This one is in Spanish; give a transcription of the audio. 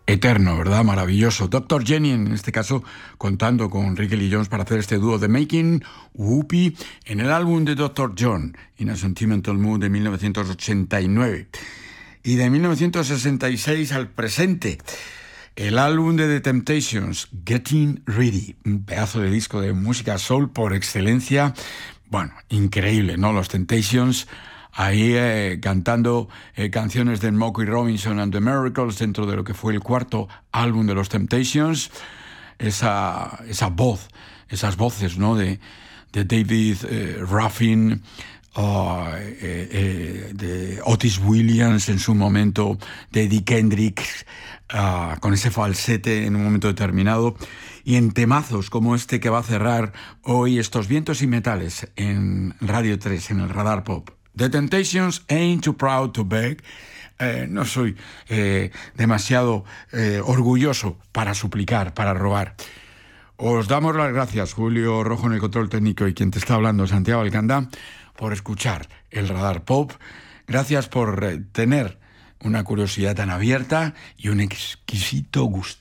eterno, ¿verdad? Maravilloso. Dr. Jenny, en este caso, contando con Ricky Lee Jones para hacer este dúo de Making Whoopi en el álbum de Dr. John, In a Sentimental Mood, de 1989. Y de 1966 al presente, el álbum de The Temptations, Getting Ready, un pedazo de disco de música soul por excelencia. Bueno, increíble, ¿no? Los Temptations ahí cantando canciones de Smokey Robinson and the Miracles dentro de lo que fue el cuarto álbum de los Temptations. Esa voz, esas voces, ¿no? de David Ruffin, de Otis Williams en su momento, de Eddie Kendricks, con ese falsete en un momento determinado, y en temazos como este que va a cerrar hoy estos vientos y metales en Radio 3, en el Radar Pop. The Temptations, Ain't Too Proud to Beg. No soy demasiado orgulloso para suplicar, para rogar. Os damos las gracias, Julio Rojo en el control técnico y quien te está hablando, Santiago Alcandá, por escuchar el Radar Pop. Gracias por tener una curiosidad tan abierta y un exquisito gusto.